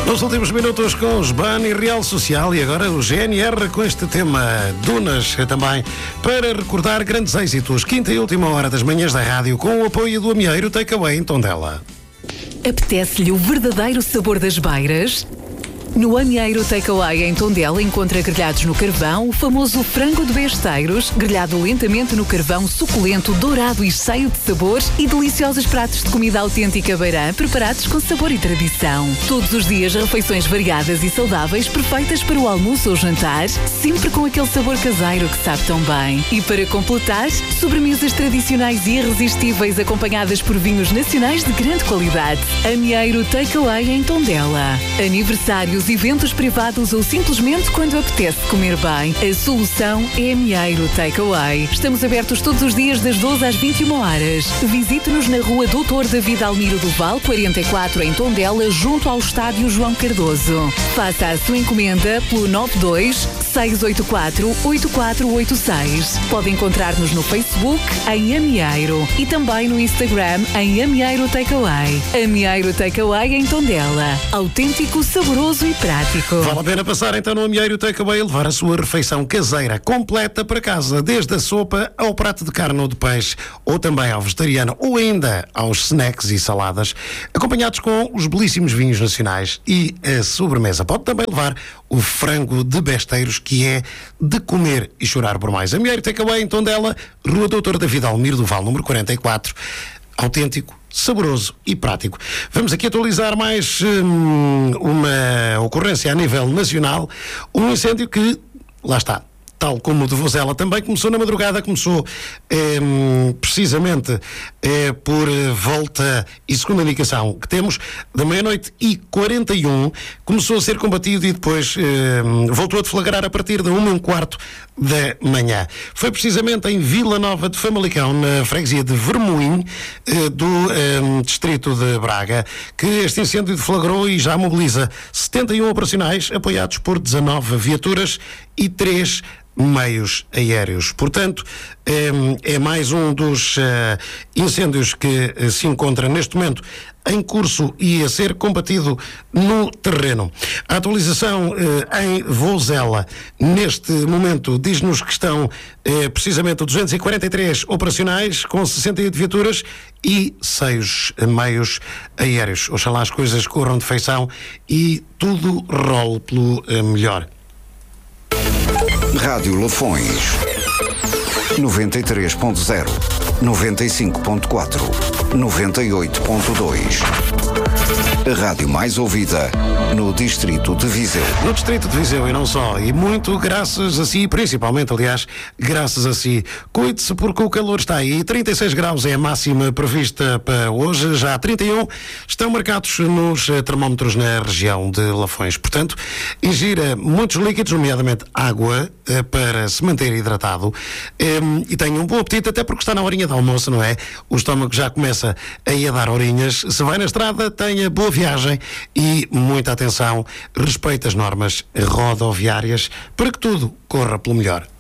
Nos últimos minutos com os BAN e Real Social e agora o GNR com este tema Dunas também para recordar grandes êxitos. Quinta e última hora das manhãs da rádio com o apoio do Amieiro Takeaway em Tondela. Apetece-lhe o verdadeiro sabor das beiras? No Amieiro Takeaway em Tondela encontra grelhados no carvão, o famoso frango de besteiros, grelhado lentamente no carvão, suculento, dourado e cheio de sabores e deliciosos pratos de comida autêntica beirã, preparados com sabor e tradição. Todos os dias refeições variadas e saudáveis, perfeitas para o almoço ou jantar, sempre com aquele sabor caseiro que sabe tão bem. E para completar, sobremesas tradicionais e irresistíveis acompanhadas por vinhos nacionais de grande qualidade. Amieiro Takeaway em Tondela. Aniversários, eventos privados ou simplesmente quando apetece comer bem. A solução é Amieiro Takeaway. Estamos abertos todos os dias das 12 às 21 horas. Visite-nos na rua Doutor David Almiro do Val, 44 em Tondela, junto ao estádio João Cardoso. Faça a sua encomenda pelo 92-684-8486. Pode encontrar-nos no Facebook em Amieiro e também no Instagram em Amieiro Takeaway. Amieiro Takeaway em Tondela. Autêntico, saboroso e prático. Vale a pena passar então no Amieiro Takeaway e levar a sua refeição caseira completa para casa, desde a sopa ao prato de carne ou de peixe, ou também ao vegetariano, ou ainda aos snacks e saladas, acompanhados com os belíssimos vinhos nacionais e a sobremesa. Pode também levar o frango de besteiros, que é de comer e chorar por mais. Amieiro Takeaway em Tondela, Rua Doutor David Almiro do Val, número 44. Autêntico, saboroso e prático. Vamos aqui atualizar mais uma ocorrência a nível nacional. Um incêndio que, lá está, tal como o de Vozela, também começou na madrugada, começou precisamente por volta, e segunda indicação que temos, da meia-noite e 41, começou a ser combatido e depois voltou a deflagrar a partir de 1h15 da manhã. Foi precisamente em Vila Nova de Famalicão, na freguesia de Vermoim, do distrito de Braga, que este incêndio deflagrou e já mobiliza 71 operacionais, apoiados por 19 viaturas e 3 meios aéreos. Portanto, é mais um dos incêndios que se encontra neste momento em curso e a ser combatido no terreno. A atualização em Vozela, neste momento, diz-nos que estão precisamente 243 operacionais, com 68 viaturas e 6 meios aéreos. Oxalá as coisas corram de feição e tudo role pelo melhor. Rádio Lafões 93.0, 95.4, 98.2. A rádio mais ouvida no distrito de Viseu. No distrito de Viseu e não só, e muito graças a si, principalmente, aliás, graças a si. Cuide-se porque o calor está aí. 36 graus é a máxima prevista para hoje, já 31 estão marcados nos termómetros na região de Lafões. Portanto, ingira muitos líquidos, nomeadamente água, para se manter hidratado, e tenha um bom apetite, até porque está na horinha de almoço, não é? O estômago já começa a dar horinhas. Se vai na estrada, tenha boa viagem e muita atenção, respeite as normas rodoviárias para que tudo corra pelo melhor.